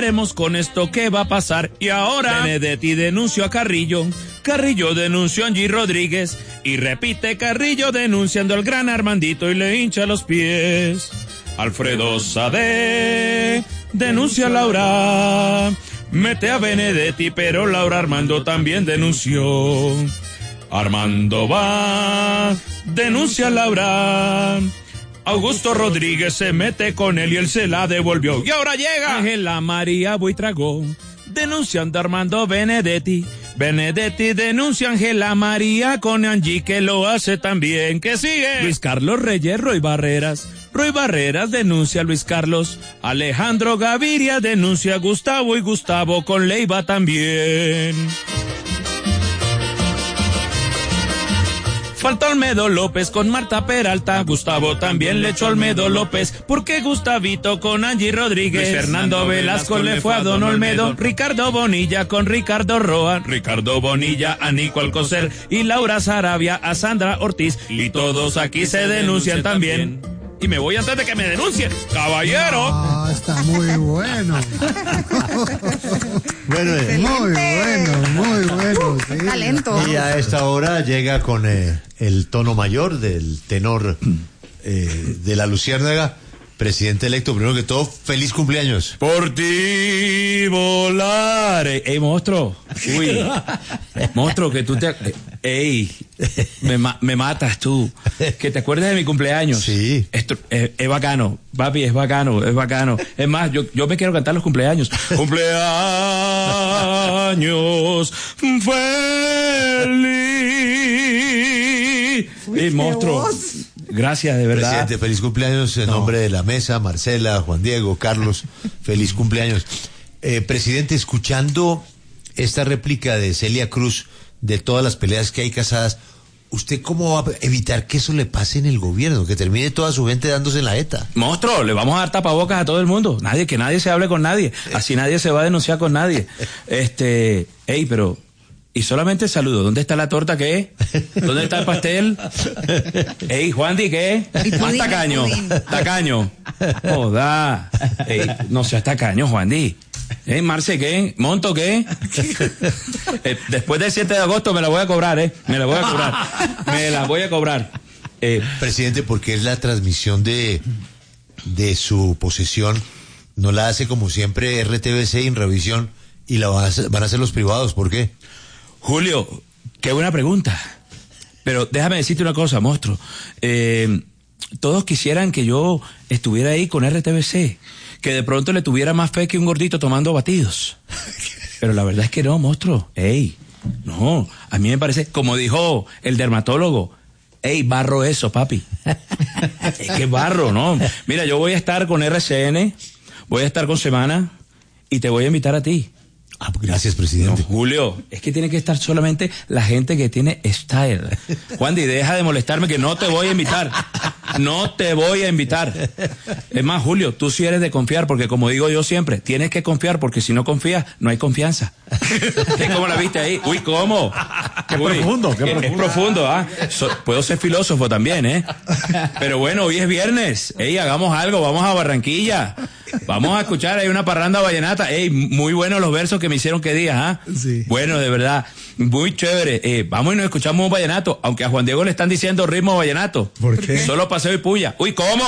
veremos con esto qué va a pasar. Y ahora Benedetti denunció a Carrillo, Carrillo denunció a Angie Rodríguez, y repite Carrillo denunciando al gran Armandito y le hincha los pies. Alfredo Sade denuncia a Laura, mete a Benedetti, pero Laura Armando también denunció. Armando va, denuncia a Laura. Augusto Rodríguez se mete con él y él se la devolvió. Y ahora llega Ángela María Buitragón denunciando a Armando Benedetti. Benedetti denuncia a Ángela María con Angie, que lo hace también. ¿Qué sigue? Luis Carlos Reyes, Roy Barreras denuncia a Luis Carlos. Alejandro Gaviria denuncia a Gustavo, y Gustavo con Leiva también. Falta Olmedo López con Marta Peralta. Gustavo también le echó a Olmedo López, porque Gustavito con Angie Rodríguez. Luis Fernando Velasco le fue a Don Olmedo. Ricardo Bonilla con Ricardo Roa. Ricardo Bonilla a Nico Alcocer. Y Laura Sarabia a Sandra Ortiz. Y todos aquí se denuncian también. Y me voy antes de que me denuncien, caballero. Ah, está muy bueno. Muy bueno. Sí. Talento. Y a esta hora llega con el tono mayor del tenor de la Luciérnaga. Presidente electo, primero que todo, feliz cumpleaños. Por ti volar. Ey, monstruo. Uy. Monstruo, que tú te... Ey, me matas tú. Que te acuerdes de mi cumpleaños. Sí. Esto es bacano, papi, es bacano. Es más, yo me quiero cantar los cumpleaños. Cumpleaños feliz. Ey, monstruo. Gracias, de verdad. Presidente, feliz cumpleaños en nombre de la mesa, Marcela, Juan Diego, Carlos, feliz cumpleaños. Presidente, escuchando esta réplica de Celia Cruz de todas las peleas que hay casadas, ¿usted cómo va a evitar que eso le pase en el gobierno? Que termine toda su gente dándose en la jeta. Monstruo, le vamos a dar tapabocas a todo el mundo. Que nadie se hable con nadie. Así nadie se va a denunciar con nadie. Pero... Y solamente saludo. ¿Dónde está la torta? ¿Qué? ¿Dónde está el pastel? Ey, Juandi, ¿qué? Más tacaño. Tacaño. Joda. Ey, no seas tacaño, Juandi. Marce, ¿qué? ¿Monto qué? Después del 7 de agosto me la voy a cobrar, Me la voy a cobrar. Presidente, porque es la transmisión de su posesión, no la hace como siempre RTBC en revisión y la van a hacer los privados. ¿Por qué? Julio, qué buena pregunta. Pero déjame decirte una cosa, monstruo. Todos quisieran que yo estuviera ahí con RTBC, que de pronto le tuviera más fe que un gordito tomando batidos. Pero la verdad es que no, monstruo. No, a mí me parece, como dijo el dermatólogo, barro eso, papi. Es que barro, ¿no? Mira, yo voy a estar con RCN, voy a estar con Semana y te voy a invitar a ti. Gracias, presidente. No, Julio, es que tiene que estar solamente la gente que tiene style. Juandi, deja de molestarme, que no te voy a invitar. No te voy a invitar. Es más, Julio, tú sí eres de confiar, porque como digo yo siempre, tienes que confiar, porque si no confías, no hay confianza. ¿Cómo la viste ahí? Uy, ¿cómo? Qué profundo. Es profundo, ¿ah? Puedo ser filósofo también, Pero bueno, hoy es viernes. Hagamos algo, vamos a Barranquilla. Vamos a escuchar, hay una parranda vallenata. Muy buenos los versos que me hicieron que digas, ¿ah? Sí. Bueno, de verdad, muy chévere. Vamos y nos escuchamos un vallenato, aunque a Juan Diego le están diciendo ritmo vallenato. ¿Por qué? Solo paseo y puya. Uy, ¿cómo?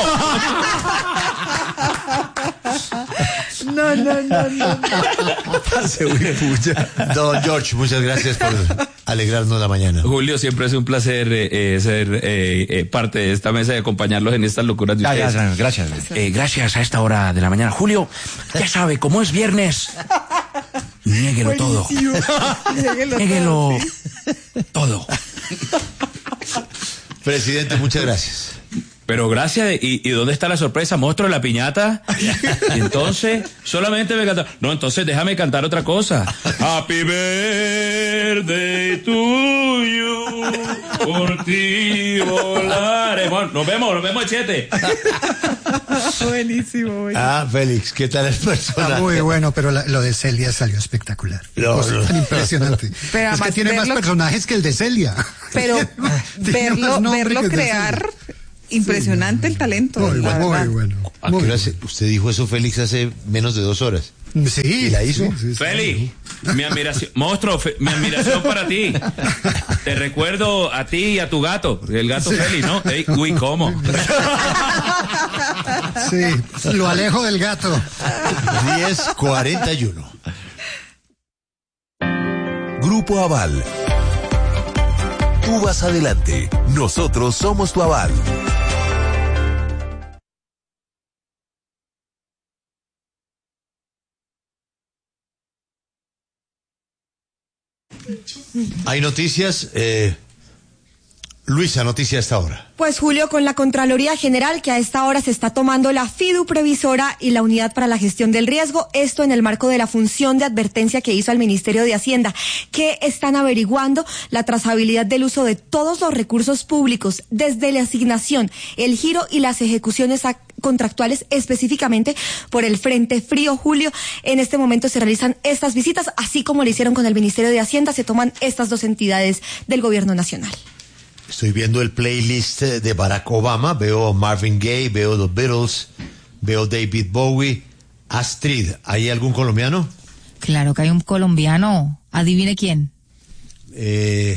No. Paseo y puya. Don George, muchas gracias por alegrarnos la mañana. Julio, siempre es un placer ser parte de esta mesa y acompañarlos en estas locuras de ustedes. Gracias. Gracias a esta hora de la mañana. Julio, ya sabe, como es viernes, niéguelo todo. Niéguelo todo. Presidente, muchas gracias. Pero gracias, ¿y dónde está la sorpresa? ¿Monstruo de la piñata? Y entonces, solamente me canta. No, entonces déjame cantar otra cosa. Happy birthday to you, por ti volaré. Bueno, nos vemos, Chete. Buenísimo. Félix, ¿qué tal el personaje? Está muy bueno, pero lo de Celia salió espectacular. No. Tan impresionante. Pero es que tiene más personajes que el de Celia. Pero verlo crear... Impresionante el talento. Muy bueno. ¿A qué hora usted dijo eso, Félix, hace menos de 2 horas? Sí. ¿Y la hizo? Sí, Feli, mi admiración, monstruo, mi admiración para ti. Te recuerdo a ti y a tu gato, el gato Feli, ¿no? Ey, uy, ¿cómo? Sí, lo alejo del gato. 10:41. Grupo Aval. Tú vas adelante. Nosotros somos tu aval. Hay noticias. Luisa, noticia a esta hora. Pues Julio, con la Contraloría General que a esta hora se está tomando la FIDU previsora y la Unidad para la Gestión del Riesgo, esto en el marco de la función de advertencia que hizo al Ministerio de Hacienda, que están averiguando la trazabilidad del uso de todos los recursos públicos, desde la asignación, el giro y las ejecuciones contractuales, específicamente por el Frente Frío. Julio, en este momento se realizan estas visitas, así como lo hicieron con el Ministerio de Hacienda, se toman estas dos entidades del Gobierno Nacional. Estoy viendo el playlist de Barack Obama, veo Marvin Gaye, veo The Beatles, veo David Bowie. Astrid, ¿hay algún colombiano? Claro que hay un colombiano. Adivine quién. Que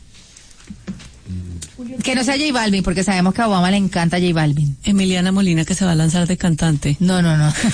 no sea J Balvin, porque sabemos que a Obama le encanta J Balvin. Emiliana Molina, que se va a lanzar de cantante. No.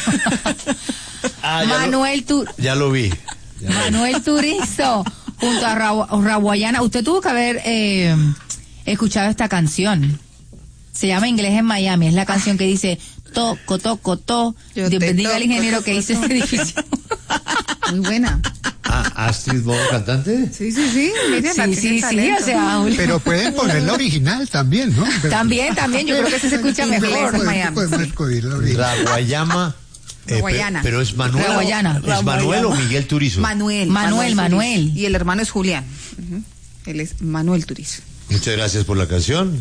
Manuel Ya lo vi. Manuel Turizo, junto a Rawayana. Usted tuvo que haber escuchado esta canción. Se llama Inglés en Miami. Es la canción que dice toco, toco, to. Dios bendiga al ingeniero que hizo este edificio. Muy buena. Astrid Bono, cantante. Sí. Mira, sí, o sea, pero pueden poner la original también, ¿no? También, yo creo que eso se escucha mejor. Raguayama. Pero es Manuel. Raguayana. ¿Es Manuel o Miguel Turizo? Manuel. Y el hermano es Julián. Él es Manuel Turizo. Muchas gracias por la canción.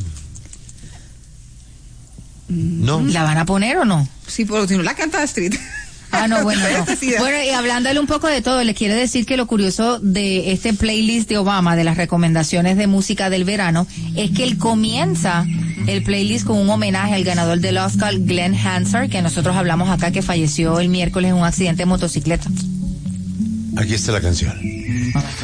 ¿No? ¿La van a poner o no? Sí, pero si no la canta Astrid. No. Bueno, y hablándole un poco de todo, le quiero decir que lo curioso de este playlist de Obama, de las recomendaciones de música del verano, es que él comienza el playlist con un homenaje al ganador del Oscar, Glenn Hansard, que nosotros hablamos acá, que falleció el miércoles en un accidente de motocicleta. Aquí está la canción.